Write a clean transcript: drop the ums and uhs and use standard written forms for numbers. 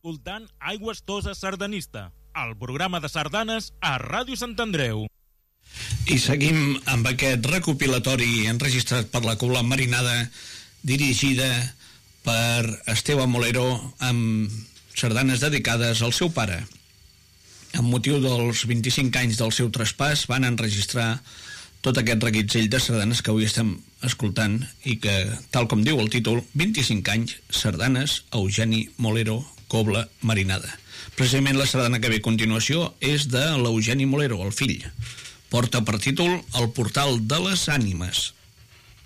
escoltant Aigües Toses Sardanista, el programa de sardanes a Ràdio Sant Andreu. I seguim amb aquest recopilatori enregistrat per la Cobla Marinada, dirigida per Esteve Molero, amb sardanes dedicades al seu pare. Amb motiu dels 25 anys del seu traspàs van enregistrar tot aquest reguitzell de sardanes que avui estem escoltant i que, tal com diu el títol, 25 anys, sardanes a Eugeni Molero, Cobla Marinada. Precisament la sardana que ve a continuació és de l'Eugeni Molero, el fill. Porta per títol El portal de les ànimes.